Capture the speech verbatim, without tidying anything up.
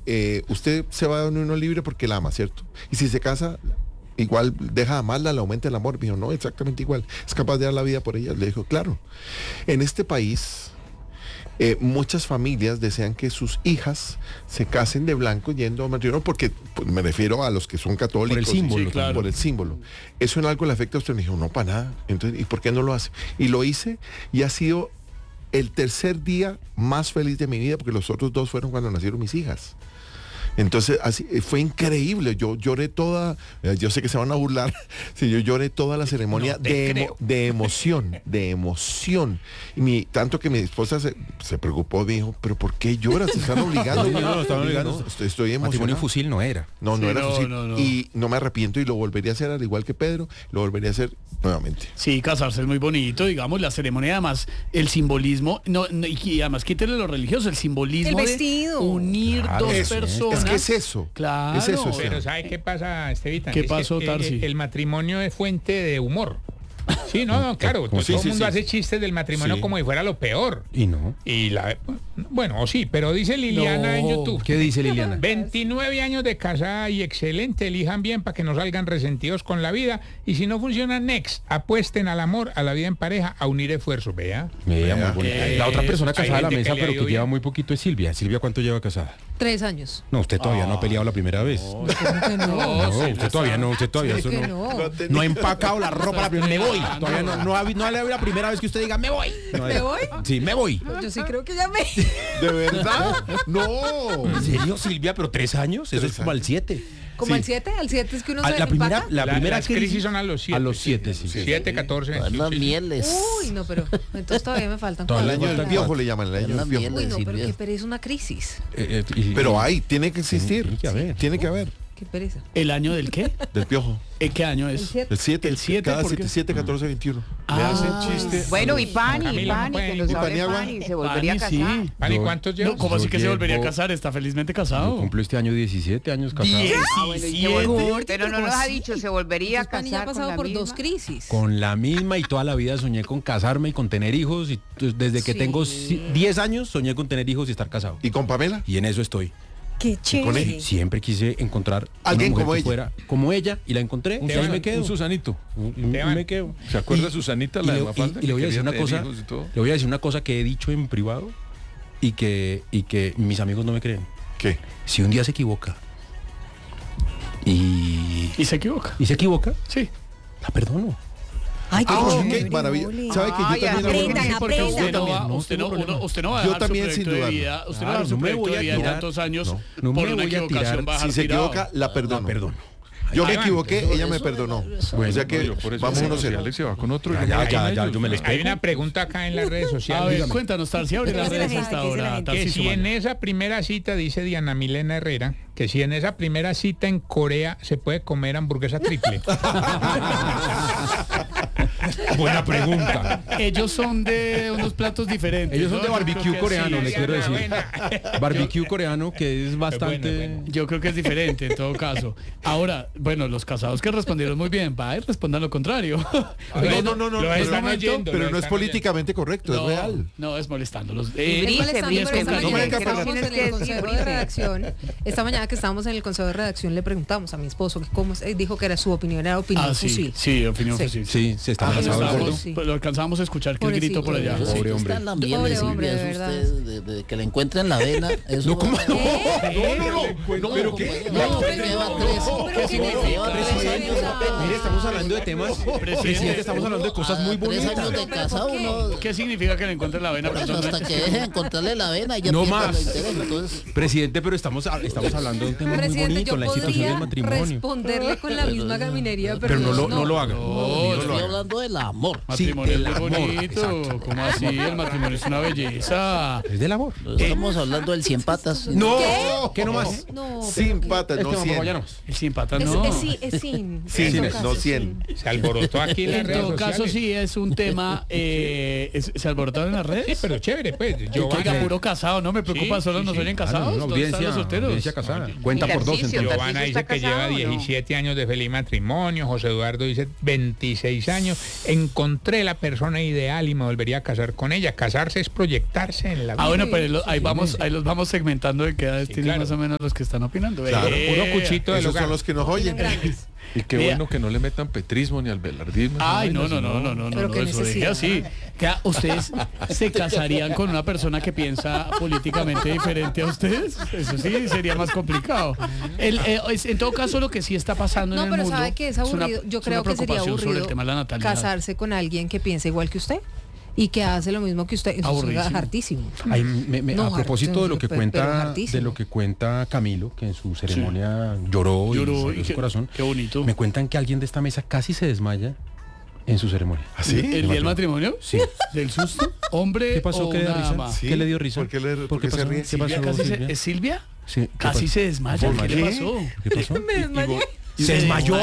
eh, usted se va de unión libre porque la ama, ¿cierto? Y si se casa, igual deja de amarla, le aumenta el amor. Me dijo, no, exactamente igual. Es capaz de dar la vida por ella. Le dijo, claro. En este país, eh, muchas familias desean que sus hijas se casen de blanco yendo a matrimonio, porque pues, me refiero a los que son católicos. Por el símbolo. Sí, claro. Por el símbolo. Eso en algo le afecta a usted. Me dijo, no, para nada. Entonces, ¿y por qué no lo hace? Y lo hice y ha sido el tercer día más feliz de mi vida, porque los otros dos fueron cuando nacieron mis hijas. Entonces, así fue increíble. Yo lloré toda, yo sé que se van a burlar, sí, yo lloré toda la ceremonia no de, emo, de emoción, de emoción. Y mi, tanto que mi esposa se, se preocupó, dijo, pero ¿por qué lloras? ¿Te están obligando? No, no, no, están obligando. No, estoy, estoy emocionado. Matrimonio fusil no era. No, no sí, era no, fusil. No, no. Y no me arrepiento y lo volvería a hacer, al igual que Pedro, lo volvería a hacer nuevamente. Sí, casarse es muy bonito, digamos, la ceremonia, además, el simbolismo, no, no y además quítale lo religioso, el simbolismo el vestido. de unir claro, dos eso, personas. Es que es eso. Claro. Es eso, pero ¿sabe qué pasa, Estevita? ¿Qué es pasó, que, Tarsi? El, el matrimonio es fuente de humor. Sí, no, no, claro, todo sí, el sí, mundo sí. hace chistes del matrimonio Sí. como si fuera lo peor. Y no. Y la bueno, sí, pero dice Liliana No. en YouTube. ¿Qué dice Liliana? veintinueve años de casada y excelente, elijan bien para que no salgan resentidos con la vida y si no funciona, next, apuesten al amor, a la vida en pareja, a unir esfuerzos, vea. Vea, muy Vea. bonita. Eh, la otra persona hay casada a la gente mesa, que le pero ha que ido lleva bien. muy poquito es Silvia. Silvia, ¿cuánto lleva casada? Tres años. No, usted todavía no ha peleado la primera vez. ¿Cómo que no? No, usted todavía no, usted todavía eso ¿Cómo que no. no? No ha empacado la ropa la primera. Me voy. Todavía no, no, ha, no ha la primera vez que usted diga, me voy. No, ¿Me voy? Sí, me voy. Yo sí creo que ya me... ¿De verdad? No. ¿En serio, Silvia? ¿Pero tres años? Eso Tres es como al siete. ¿Como Sí. al siete? ¿Al siete es que uno A- se la primera, empaca? la La- primera las crisis son a los siete. A los siete, sí. siete, catorce. Las mieles. Uy, no, pero entonces todavía me faltan Todavía El cuatro. año del falta piojo le llaman, el año La del piojo. miel. Uy, no, pero Silvia. qué pereza una crisis. Eh, eh, y- Pero hay, tiene que existir. Tiene que haber. Tiene que haber. Qué pereza. ¿El año del qué? Del piojo. ¿En qué año El es? siete. El siete. El siete, Cada ¿por siete, qué? siete, catorce, veintiuno. Le hacen chiste. Bueno, y Pani, Camila, no Pani, puede que ni nos Pani hable agua. Pani, se volvería a Pani, casar. sí. Pani, Yo- ¿cuántos No, llevas? ¿cómo así Yo que se volvería a llevo- casar? Está felizmente Yo casado. cumplo este año diecisiete años casado. Ah, bueno, y se vol- diecisiete. pero no nos ha dicho, se volvería a Entonces, Pani ya casar ha con pasado la por misma. dos crisis. Con la misma y toda la vida soñé con casarme y con tener hijos. Y pues, desde que Sí. tengo si- diez años soñé con tener hijos y estar casado. ¿Y con Pamela? Y en eso estoy. Qué con chévere. él. Siempre quise encontrar Alguien una mujer como que ella. fuera como ella y la encontré. Y ahí me quedo. Un Susanito. Y me- Esteban. me quedo. ¿Se acuerda Y- Susanita, y la de le- Mafalda? y- y le voy a que decir quería una cosa. tener hijos y todo? Le voy a decir una cosa que he dicho en privado y que, y que mis amigos no me creen. ¿Qué? Si un día se equivoca y, Y se equivoca. y se equivoca, Sí. la perdono. Ay, qué Ah, chévere. ok, maravilla. ¿Sabe que yo Ay, también aprendan, hago- Porque usted aprendan. no va, No usted no, tengo uno- problema. usted no va a Yo dejar también, su sin proyecto de dudarlo. vida. Usted no va a Claro, dejar su no me proyecto voy de a vida tirar. tantos años No, no por me una voy a equivocación. tirar. va a dejar Si se tirado. equivoca, la perdono. La perdono. Yo me Iván, equivoqué, eso- ella me eso- perdonó. eso- O sea que No, yo por eso vamos no, uno si cero. Alex se va con otro. y Ya, yo ya, me voy ya, con ya, ellos. yo me les Hay pego. una pregunta acá en las redes A sociales. ver, cuéntanos, Tarsi, abre las ¿Qué dice la redes gente? hasta ¿Qué dice la ahora. gente? Que Tarcisio si en Mano. esa primera cita, dice Diana Milena Herrera, que si en esa primera cita en Corea se puede comer hamburguesa triple. Buena pregunta. Ellos son de unos platos diferentes. Ellos son ¿no? de Yo creo barbecue que coreano, sí. le quiero decir. buena. Barbecue coreano que es bastante. bueno, bueno. Yo creo que es diferente en todo caso. Ahora, bueno, los casados que respondieron muy bien, va y respondan lo contrario. No, no, no, no, Lo pero, están oyendo, pero lo no es están políticamente correcto, es No, real. no, es molestándolos. Y Eh, Brice, molestando, Brice, pero esta Brice, no me mañana venga que a estábamos tienes en que el decir, consejo de Brice. redacción, esta mañana que estábamos en el consejo de redacción le preguntamos a mi esposo que cómo es- eh, dijo que era su opinión, era opinión ah, sí, fusil. sí, opinión Sí. fusil. Sí, se está Ah, lo, pasado el estábamos- gordo. sí. lo alcanzábamos a escuchar que él gritó por allá. Pobrecito. Sí, Pobre hombre. está en la Pobre miel, Silvia, hombre, de eso verdad. usted, de, de que le encuentren la vena. Eso No, ¿cómo? va- No, no, no, no, pero qué. No, pero lleva no, tres. pero ¿qué necesita? Lleva tres años apenas. Mire, estamos hablando de temas. Presidente, estamos hablando de cosas muy Ah, tres bonitas. años de ¿Pero casado, por qué? uno. ¿Qué significa que le encuentre la vena? Por eso, Perdón, hasta que deje de encontrarle la vena y ya No pierda más. el interés. Entonces, Presidente, pero estamos, estamos hablando de un tema muy Presidente, bonito, yo la institución podría del matrimonio. responderle con la misma gaminería, pero, Pero no lo, no lo haga. No, No lo estoy haga. hablando del amor. Sí, matrimonio del es muy amor, bonito. exacto. ¿Cómo así? El matrimonio es una belleza. Es del amor. No estamos hablando del cien patas. No, ¿qué nomás? No, Sin patas, no Este cien. vamos, vamos. El sin patas es, no. es, sí, es sin. Sí, En sin, todo caso, no sin. cien. Se alborotó aquí en las En redes todo caso, sociales. sí es un tema. Eh, es- ¿Se alborotaron en las redes? Sí, pero chévere, pues. Yo Que oiga, puro casado, no me preocupa, Sí, solo sí, nos sí. oyen Claro, casados. una ¿Dónde audiencia, están los solteros? audiencia casada. Cuenta Y por dos Tarcisio, entonces. Giovanna ¿Tarcisio dice está que lleva casado o no? diecisiete años de feliz matrimonio, José Eduardo dice veintiséis años, encontré la persona ideal y me volvería a casar con ella. Casarse es proyectarse en la vida. Ah, bueno, pero lo- ahí vamos, ahí los vamos segmentando de qué edades Sí, tienen claro. más o menos los que están opinando. Claro, Eh, puro cuchito del Esos hogar. son los que nos oyen. Grandes. Y qué Vea. bueno que no le metan petrismo ni albelardismo. Ay, esa no, no, vaina, no, sino- no, no, Pero no, qué eso deje necesidad. así. Que, ¿ustedes se casarían con una persona que piensa políticamente diferente a ustedes? Eso sí, sería más complicado. El, eh, es- en todo caso, lo que sí está pasando No, en el pero mundo... sabe que es una- aburrido. Yo es creo una que sería preocupación sobre aburrido el tema de la natalidad. casarse con alguien que piensa igual que usted y que hace lo mismo que usted. Eso es Aburridísimo. hartísimo. Ay, me- me- No, a propósito de lo que hartísimo, pero cuenta hartísimo. de lo que cuenta Camilo, que en su ceremonia lloró, Lloró y y salió su qué- corazón. qué bonito. Me cuentan que alguien de esta mesa casi se desmaya en su ceremonia. ¿Así? ¿El día del matrimonio? Sí. ¿Del susto? ¿Hombre ¿Qué pasó? o ¿Qué le dio una risa? dama? Sí. ¿Qué le dio risa? ¿Por qué le- por ¿Por qué qué se pasó? ríe? ¿Qué Silvia pasó, casi se- Silvia? ¿Es Silvia? Sí, ¿qué Casi pasó? se desmaya. ¿Qué le ¿Qué? pasó? ¿Qué pasó? Me desmayé. ¿Se desmayó?